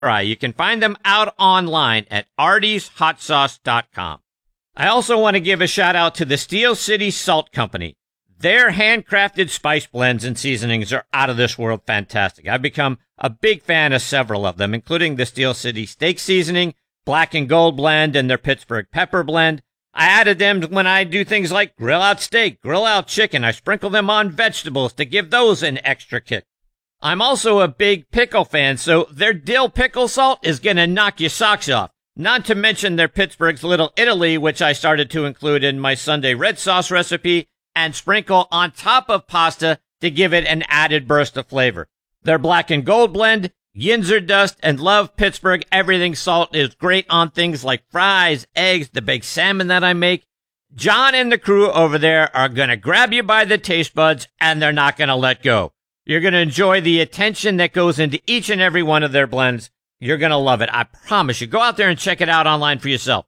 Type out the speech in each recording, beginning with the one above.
Right, you can find them out online at artieshotsauce.com. I also want to give a shout out to the Steel City Salt Company. Their handcrafted spice blends and seasonings are out of this world fantastic. I've become a big fan of several of them, including the Steel City Steak Seasoning, Black and Gold Blend, and their Pittsburgh Pepper Blend. I added them when I do things like grill out steak, grill out chicken. I sprinkle them on vegetables to give those an extra kick. I'm also a big pickle fan, so their dill pickle salt is going to knock your socks off. Not to mention their Pittsburgh's Little Italy, which I started to include in my Sunday red sauce recipe and sprinkle on top of pasta to give it an added burst of flavor. Their Black and Gold Blend, Yinzer Dust, and Love Pittsburgh Everything Salt is great on things like fries, eggs, the baked salmon that I make. John and the crew over there are going to grab you by the taste buds, and they're not going to let go. You're going to enjoy the attention that goes into each and every one of their blends. You're going to love it. I promise you. Go out there and check it out online for yourself.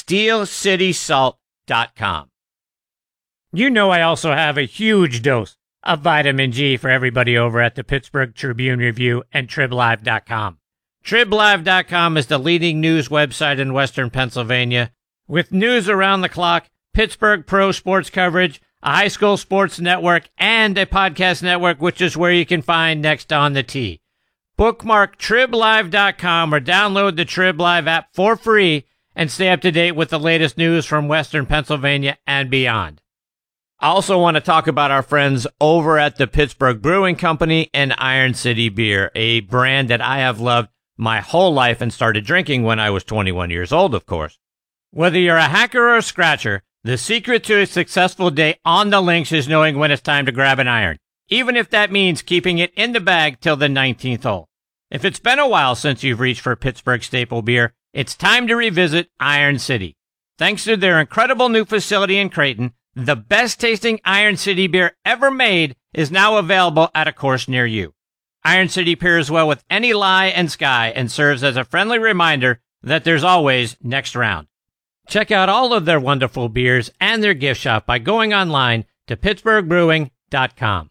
SteelCitySalt.com. You know I also have a huge dose of vitamin G for everybody over at the Pittsburgh Tribune Review and TribLive.com. TribLive.com is the leading news website in Western Pennsylvania with news around the clock, Pittsburgh pro sports coverage, a high school sports network, and a podcast network, which is where you can find Next on the Tee. Bookmark TribLive.com or download the TribLive app for free and stay up to date with the latest news from Western Pennsylvania and beyond. I also want to talk about our friends over at the Pittsburgh Brewing Company and Iron City Beer, a brand that I have loved my whole life and started drinking when I was 21 years old, of course. Whether you're a hacker or a scratcher, the secret to a successful day on the links is knowing when it's time to grab an iron, even if that means keeping it in the bag till the 19th hole. If it's been a while since you've reached for Pittsburgh staple beer, it's time to revisit Iron City. Thanks to their incredible new facility in Creighton, the best-tasting Iron City beer ever made is now available at a course near you. Iron City pairs well with any lie and sky and serves as a friendly reminder that there's always next round. Check out all of their wonderful beers and their gift shop by going online to pittsburghbrewing.com.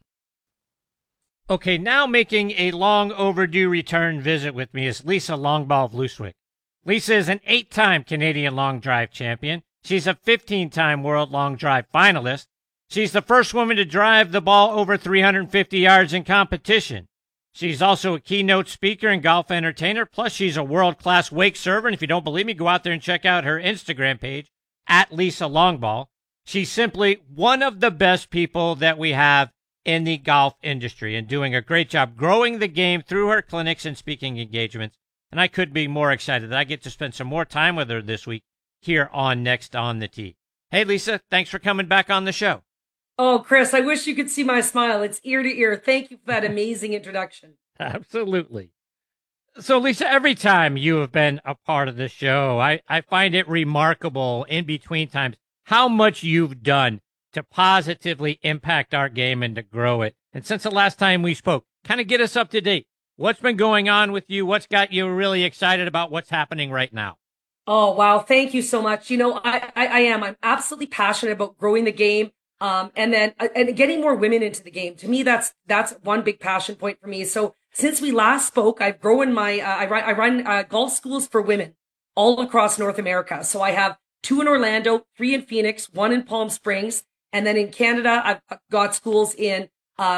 Okay, now making a long overdue return visit with me is Lisa Longball of Looswick. Lisa is an 8-time Canadian long drive champion. She's a 15-time World Long Drive finalist. She's the first woman to drive the ball over 350 yards in competition. She's also a keynote speaker and golf entertainer, plus she's a world-class wake server, and if you don't believe me, go out there and check out her Instagram page, at Lisa Longball. She's simply one of the best people that we have in the golf industry and doing a great job growing the game through her clinics and speaking engagements, and I couldn't be more excited that I get to spend some more time with her this week here on Next on the Tee. Hey, Lisa, thanks for coming back on the show. Oh, Chris, I wish you could see my smile. It's ear to ear. Thank you for that amazing introduction. Absolutely. So, Lisa, every time you have been a part of the show, I find it remarkable in between times how much you've done to positively impact our game and to grow it. And since the last time we spoke, kind of get us up to date. What's been going on with you? What's got you really excited about what's happening right now? Oh, wow. Thank you so much. You know, I'm absolutely passionate about growing the game. And getting more women into the game. To me, that's one big passion point for me. So since we last spoke, I've grown my, I run golf schools for women all across North America. So I have 2 in Orlando, 3 in Phoenix, 1 in Palm Springs. And then in Canada, I've got schools in,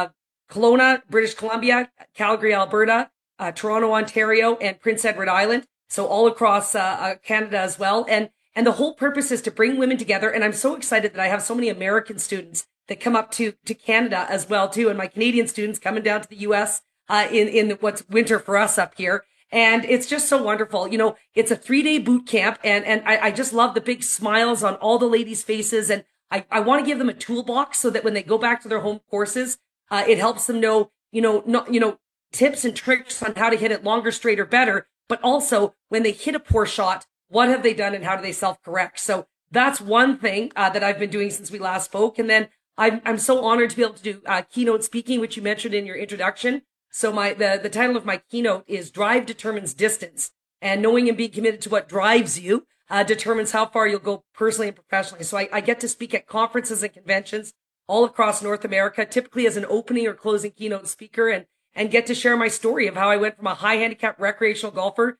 Kelowna, British Columbia, Calgary, Alberta, Toronto, Ontario, and Prince Edward Island. So all across, Canada as well. And the whole purpose is to bring women together. And I'm so excited that I have so many American students that come up to Canada as well, too. And my Canadian students coming down to the U.S. In what's winter for us up here. And it's just so wonderful. You know, it's a 3-day boot camp. And I just love the big smiles on all the ladies' faces. And I want to give them a toolbox so that when they go back to their home courses, it helps them know, tips and tricks on how to hit it longer, straighter, better. But also when they hit a poor shot, what have they done and how do they self-correct? So that's one thing that I've been doing since we last spoke. And then I'm so honored to be able to do keynote speaking, which you mentioned in your introduction. So the title of my keynote is Drive Determines Distance. And knowing and being committed to what drives you determines how far you'll go personally and professionally. So I get to speak at conferences and conventions all across North America, typically as an opening or closing keynote speaker. and get to share my story of how I went from a high handicap recreational golfer